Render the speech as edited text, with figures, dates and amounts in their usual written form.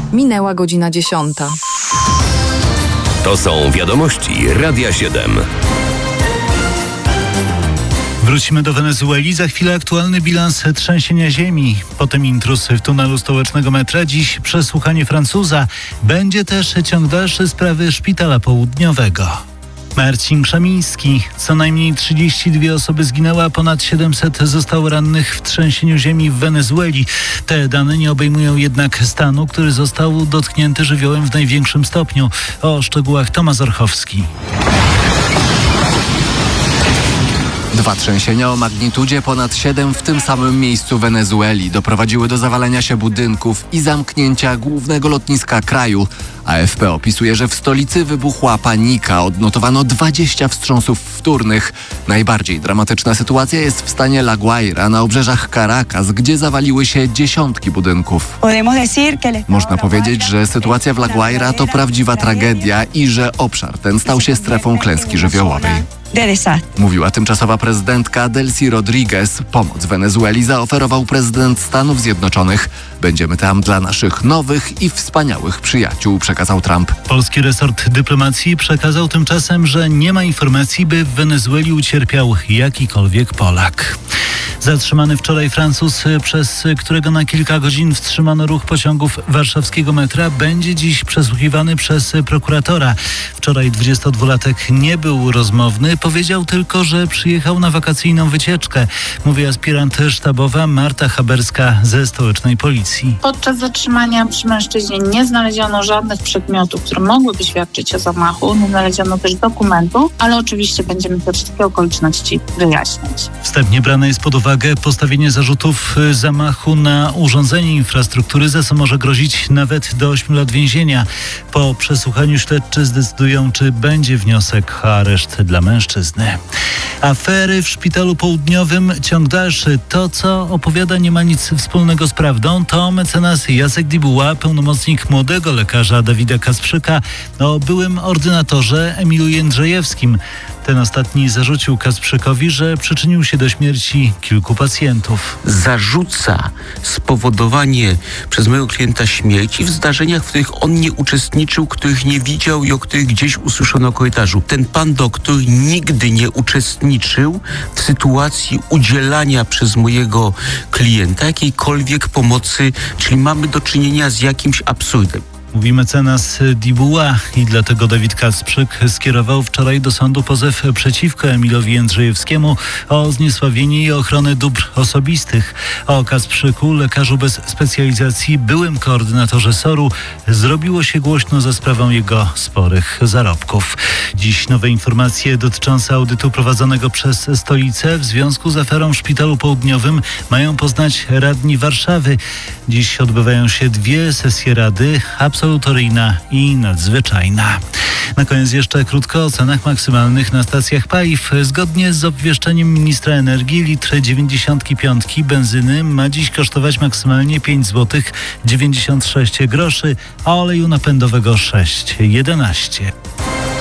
Minęła godzina 10. To są wiadomości Radia 7. Wrócimy do Wenezueli. Za chwilę aktualny bilans trzęsienia ziemi. Potem intruz w tunelu stołecznego metra. Dziś przesłuchanie Francuza. Będzie też ciąg dalszy sprawy szpitala południowego. Marcin Krzemiński. Co najmniej 32 osoby zginęły, a ponad 700 zostało rannych w trzęsieniu ziemi w Wenezueli. Te dane nie obejmują jednak stanu, który został dotknięty żywiołem w największym stopniu. O szczegółach Tomasz Orchowski. 2 trzęsienia o magnitudzie ponad 7 w tym samym miejscu Wenezueli doprowadziły do zawalenia się budynków i zamknięcia głównego lotniska kraju. AFP opisuje, że w stolicy wybuchła panika. Odnotowano 20 wstrząsów wtórnych. Najbardziej dramatyczna sytuacja jest w stanie La Guaira na obrzeżach Caracas, gdzie zawaliły się dziesiątki budynków. Można powiedzieć, że sytuacja w La Guaira to prawdziwa tragedia i że obszar ten stał się strefą klęski żywiołowej. Mówiła tymczasowa prezydentka Delcy Rodriguez. Pomoc Wenezueli zaoferował prezydent Stanów Zjednoczonych. Będziemy tam dla naszych nowych i wspaniałych przyjaciół, przekazał Trump. Polski resort dyplomacji przekazał tymczasem, że nie ma informacji, by w Wenezueli ucierpiał jakikolwiek Polak. Zatrzymany wczoraj Francuz, przez którego na kilka godzin wstrzymano ruch pociągów warszawskiego metra, będzie dziś przesłuchiwany przez prokuratora. Wczoraj 22-latek nie był rozmowny, powiedział tylko, że przyjechał na wakacyjną wycieczkę, mówi aspirant sztabowa Marta Haberska ze stołecznej policji. Podczas zatrzymania przy mężczyźnie nie znaleziono żadnych przedmiotów, które mogłyby świadczyć o zamachu, nie znaleziono też dokumentu, ale oczywiście będziemy te wszystkie okoliczności wyjaśniać. Wstępnie brane jest pod uwagę postawienie zarzutów zamachu na urządzenie infrastruktury, za co może grozić nawet do 8 lat więzienia. Po przesłuchaniu śledczy zdecydują, czy będzie wniosek o areszt dla mężczyzny. Afery w szpitalu południowym, ciąg dalszy. To, co opowiada, nie ma nic wspólnego z prawdą. To mecenas Jacek Dibuła, pełnomocnik młodego lekarza Dawida Kasprzyka o byłym ordynatorze Emilu Jędrzejewskim. Ten ostatni zarzucił Kasprzykowi, że przyczynił się do śmierci kilku pacjentów. Zarzuca spowodowanie przez mojego klienta śmierci w zdarzeniach, w których on nie uczestniczył, których nie widział i o których gdzieś usłyszono w korytarzu. Ten pan doktor nigdy nie uczestniczył w sytuacji udzielania przez mojego klienta jakiejkolwiek pomocy, czyli mamy do czynienia z jakimś absurdem. Mówi mecenas Dibuła i dlatego Dawid Kasprzyk skierował wczoraj do sądu pozew przeciwko Emilowi Jędrzejewskiemu o zniesławienie i ochronę dóbr osobistych. O Kasprzyku, lekarzu bez specjalizacji, byłym koordynatorze SOR-u, zrobiło się głośno za sprawą jego sporych zarobków. Dziś nowe informacje dotyczące audytu prowadzonego przez stolicę w związku z aferą w Szpitalu Południowym mają poznać radni Warszawy. Dziś odbywają się 2 sesje rady, absolutoryjna i nadzwyczajna. Na koniec jeszcze krótko o cenach maksymalnych na stacjach paliw. Zgodnie z obwieszczeniem ministra energii litr 95 benzyny ma dziś kosztować maksymalnie 5 zł 96 groszy, a oleju napędowego 6,11.